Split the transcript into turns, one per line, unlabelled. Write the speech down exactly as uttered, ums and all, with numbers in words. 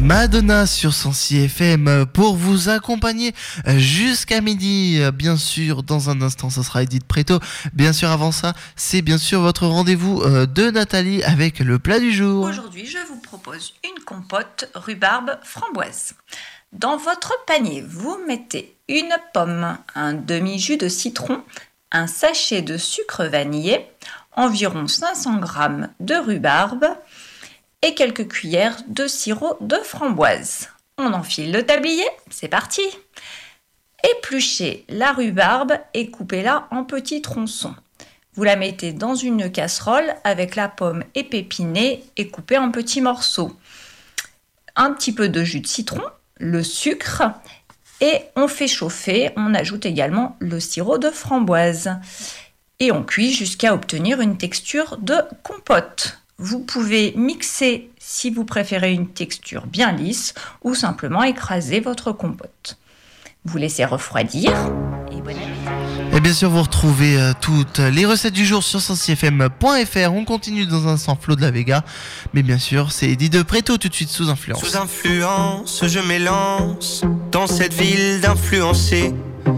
Madonna sur cent six F M pour vous accompagner jusqu'à midi. Bien sûr, dans un instant, ça sera Edith Preto. Bien sûr, avant ça, c'est bien sûr votre rendez-vous de Nathalie avec le plat du jour.
Aujourd'hui, je vous propose une compote rhubarbe framboise. Dans votre panier, vous mettez une pomme, un demi-jus de citron, un sachet de sucre vanillé, environ cinq cents grammes de rhubarbe et quelques cuillères de sirop de framboise. On enfile le tablier, c'est parti. Épluchez la rhubarbe et coupez-la en petits tronçons. Vous la mettez dans une casserole avec la pomme épépinée et coupée en petits morceaux. Un petit peu de jus de citron, le sucre et on fait chauffer. On ajoute également le sirop de framboise et on cuit jusqu'à obtenir une texture de compote. Vous pouvez mixer si vous préférez une texture bien lisse ou simplement écraser votre compote. Vous laissez refroidir et bon appétit.
Et bien sûr, vous retrouvez euh, toutes les recettes du jour sur cent six F M point F R. On continue dans un sans Flo de la Vega. Mais bien sûr, c'est Edith Preto tout de suite sous influence.
Sous influence, je m'élance dans cette ville d'influencés.